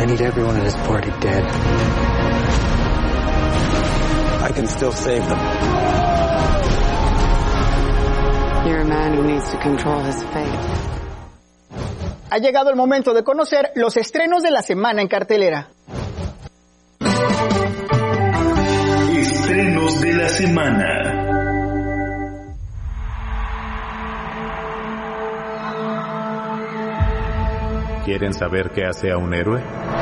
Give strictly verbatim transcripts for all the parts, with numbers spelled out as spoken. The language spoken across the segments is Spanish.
need everyone at this party dead. I can still save them. You're a man who needs to control his fate. Ha llegado el momento de conocer los estrenos de la semana en cartelera. Estrenos de la semana. ¿Quieren saber qué hace a un héroe?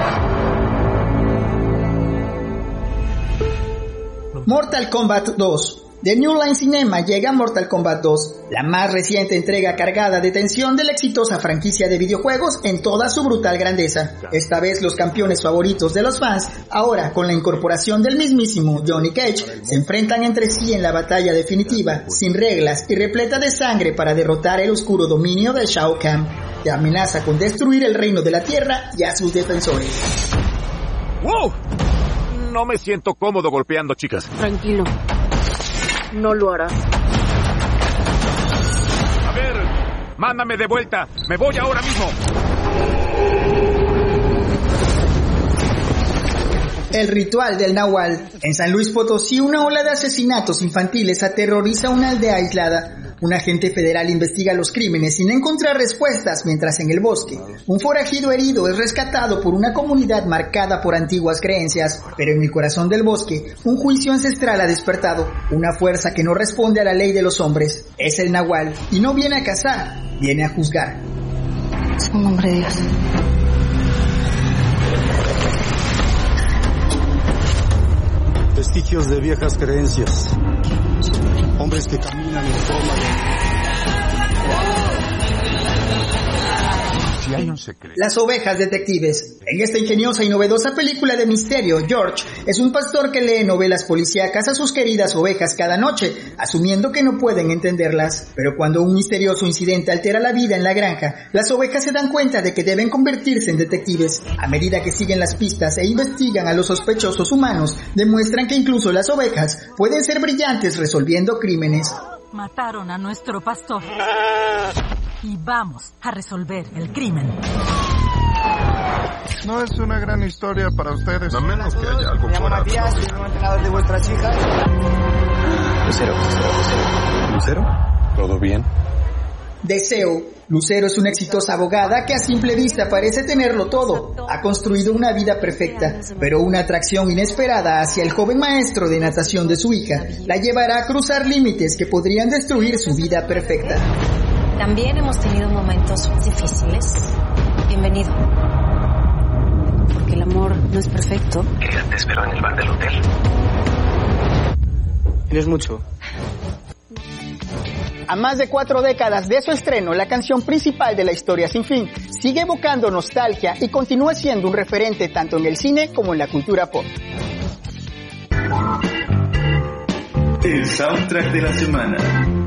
Mortal Kombat dos. De New Line Cinema llega Mortal Kombat dos, la más reciente entrega cargada de tensión de la exitosa franquicia de videojuegos en toda su brutal grandeza. Esta vez los campeones favoritos de los fans, ahora con la incorporación del mismísimo Johnny Cage, se enfrentan entre sí en la batalla definitiva, sin reglas y repleta de sangre para derrotar el oscuro dominio de Shao Kahn, que amenaza con destruir el reino de la Tierra y a sus defensores. ¡Wow! No me siento cómodo golpeando, chicas. Tranquilo. No lo harás. A ver, mándame de vuelta. Me voy ahora mismo. El ritual del Nahual. En San Luis Potosí, una ola de asesinatos infantiles aterroriza una aldea aislada. Un agente federal investiga los crímenes sin encontrar respuestas, mientras en el bosque, un forajido herido es rescatado por una comunidad marcada por antiguas creencias, pero en el corazón del bosque, un juicio ancestral ha despertado, una fuerza que no responde a la ley de los hombres. Es el Nahual, y no viene a cazar, viene a juzgar. Es un hombre de Dios. Vestigios de viejas creencias. Hombres que caminan en forma de... Si hay un secreto. Las ovejas detectives. En esta ingeniosa y novedosa película de misterio, George es un pastor que lee novelas policíacas a sus queridas ovejas cada noche, asumiendo que no pueden entenderlas. Pero cuando un misterioso incidente altera la vida en la granja, las ovejas se dan cuenta de que deben convertirse en detectives. A medida que siguen las pistas e investigan a los sospechosos humanos, demuestran que incluso las ovejas pueden ser brillantes resolviendo crímenes. Mataron a nuestro pastor. Y vamos a resolver el crimen. No es una gran historia para ustedes. A menos que haya algo fuera. Me llamo Matías, soy el entrenador de vuestras hijas. Lucero, Lucero, Lucero. ¿Lucero? ¿Todo bien? Deseo. Lucero es una exitosa abogada que a simple vista parece tenerlo todo. Ha construido una vida perfecta, pero una atracción inesperada hacia el joven maestro de natación de su hija la llevará a cruzar límites que podrían destruir su vida perfecta. También hemos tenido momentos difíciles. Bienvenido. Porque el amor no es perfecto. Te espero en el bar del hotel. No es mucho. A más de cuatro décadas de su estreno, la canción principal de La Historia Sin Fin sigue evocando nostalgia y continúa siendo un referente tanto en el cine como en la cultura pop. El soundtrack de la semana.